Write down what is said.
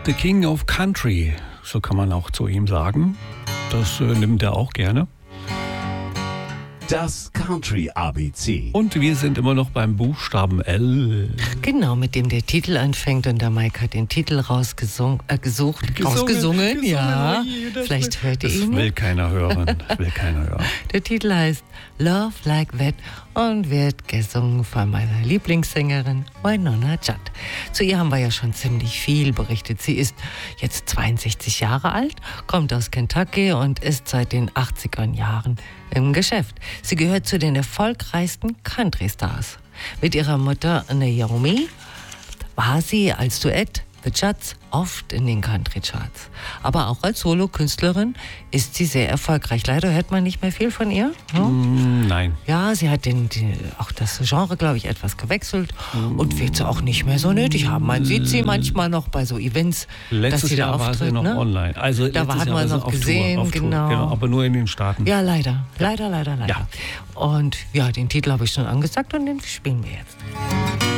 The King of Country, so kann man auch zu ihm sagen. Das nimmt er auch gerne. Das Country ABC. Und wir sind immer noch beim Buchstaben L. Genau, mit dem der Titel anfängt. Und der Mike hat den Titel rausgesungen, ja. Vielleicht hört ihr ihn. Das will keiner hören. Der Titel heißt Love Like That und wird gesungen von meiner Lieblingssängerin Wynonna Judd. Zu ihr haben wir ja schon ziemlich viel berichtet. Sie ist jetzt 62 Jahre alt, kommt aus Kentucky und ist seit den 80er Jahren im Geschäft. Sie gehört zu den erfolgreichsten Country-Stars. Mit ihrer Mutter Naomi war sie als Duett The Judds oft in den Country-Charts. Aber auch als Solo-Künstlerin ist sie sehr erfolgreich. Leider hört man nicht mehr viel von ihr. Hm? Nein. Ja, sie hat auch das Genre, glaube ich, etwas gewechselt und wird sie auch nicht mehr so nötig haben. Man sieht sie manchmal noch bei so Events, Letztes dass sie Jahr da war sie auftritt. noch Ne? online. Also Da hat man noch gesehen, auf Tour, genau, aber nur in den Staaten. Ja, leider. Leider. Ja. Und ja, den Titel habe ich schon angesagt und den spielen wir jetzt.